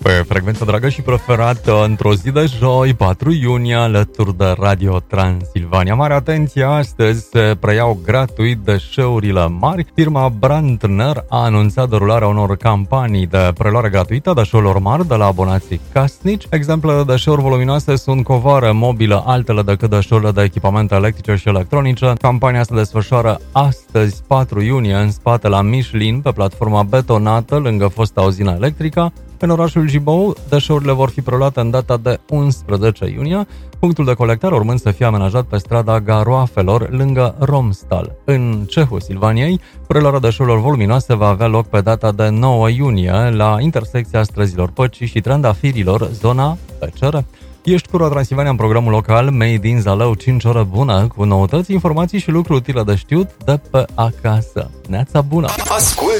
Pe frecvența dragă și preferată, într-o zi de joi, 4 iunie, alături de Radio Transilvania. Mare atenție, astăzi se preiau gratuit deșeurile mari. Firma Brandner a anunțat derularea unor campanii de preluare gratuită a deșeurilor mari de la abonații casnici. Exemple de deșeuri voluminoase sunt covare mobilă, altele decât deșeurile de echipamente electrice și electronice. Campania se desfășoară astăzi, 4 iunie, în spate la Michelin, pe platforma betonată, lângă fosta uzină electrică. În orașul Gibou, deșeurile vor fi preluate în data de 11 iunie, punctul de colectare urmând să fie amenajat pe strada Garoafelor, lângă Romstal. În Cehul Silvaniei, preluarea deșeurilor voluminoase va avea loc pe data de 9 iunie, la intersecția străzilor Păcii și Trandafirilor, zona PCR. Ești cu Radio Transilvania în programul local Made in Zalău, 5 ore bună, cu noutăți, informații și lucruri utile de știut de pe acasă. Neața bună! Asculți